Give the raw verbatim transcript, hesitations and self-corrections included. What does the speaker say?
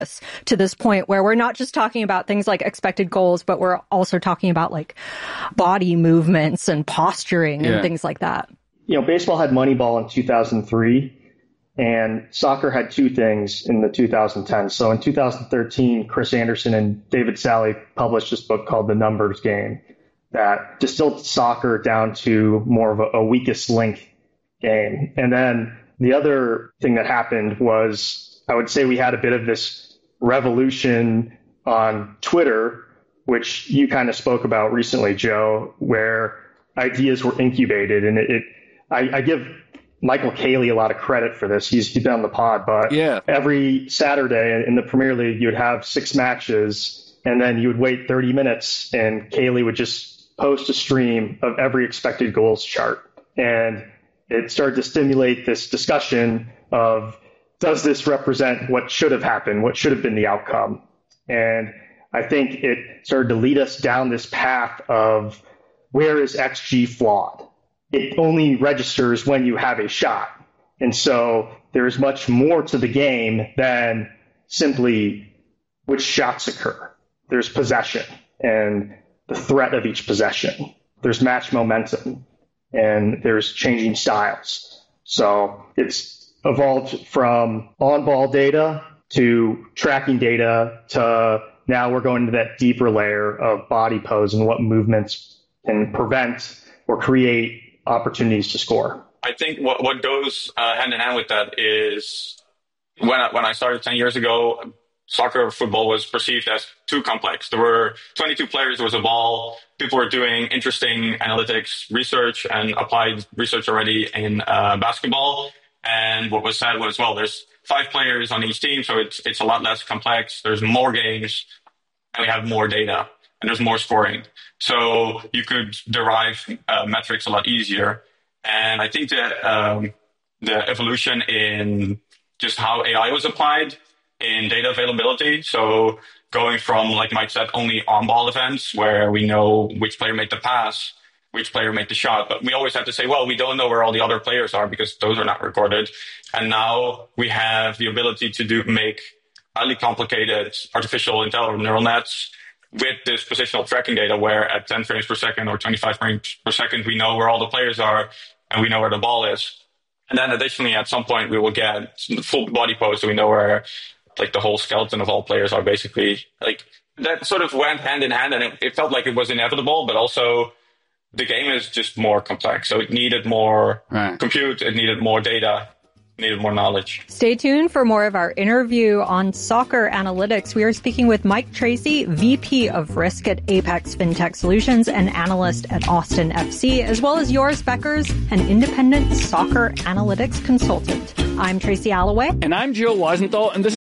to this point where we're not just talking about things like expected goals, but we're also talking about like body movements and posturing and yeah. things like that. You know, baseball had Moneyball in two thousand three, and soccer had two things in the two thousand tens. So in two thousand thirteen, Chris Anderson and David Sally published this book called The Numbers Game that distilled soccer down to more of a, a weakest link game. And then the other thing that happened was, I would say we had a bit of this revolution on Twitter, which you kind of spoke about recently, Joe, where ideas were incubated. And it, it I, I give Michael Cayley a lot of credit for this. He's, he's been on the pod, but yeah. every Saturday in the Premier League, you would have six matches, and then you would wait thirty minutes, and Cayley would just post a stream of every expected goals chart. And it started to stimulate this discussion of, does this represent what should have happened? What should have been the outcome? And I think it started to lead us down this path of, where is X G flawed? It only registers when you have a shot. And so there is much more to the game than simply which shots occur. There's possession and the threat of each possession. There's match momentum, and there's changing styles. So it's evolved from on-ball data to tracking data to now we're going to that deeper layer of body pose and what movements can prevent or create opportunities to score. I think what, what goes uh, hand in hand with that is when I, when I started ten years ago, soccer or football was perceived as too complex. There were twenty-two players, there was a ball. People were doing interesting analytics research and applied research already in uh, basketball. And what was said was, well, there's five players on each team, so it's it's a lot less complex. There's more games, and we have more data, and there's more scoring. So you could derive uh, metrics a lot easier. And I think that um, the evolution in just how A I was applied in data availability. So going from, like Mike said, only on-ball events where we know which player made the pass, which player made the shot. But we always have to say, well, we don't know where all the other players are because those are not recorded. And now we have the ability to do make highly complicated artificial intelligence neural nets with this positional tracking data where at ten frames per second or twenty-five frames per second, we know where all the players are and we know where the ball is. And then additionally, at some point, we will get full body pose so we know where like the whole skeleton of all players are basically. Like that sort of went hand in hand, and it, it felt like it was inevitable, but also the game is just more complex. So it needed more right. compute, it needed more data, needed more knowledge. Stay tuned for more of our interview on soccer analytics. We are speaking with Mike Tracy, V P of Risk at Apex FinTech Solutions and analyst at Austin F C, as well as Joris Beckers, an independent soccer analytics consultant. I'm Tracy Alloway. And I'm Jill Weisenthal, and this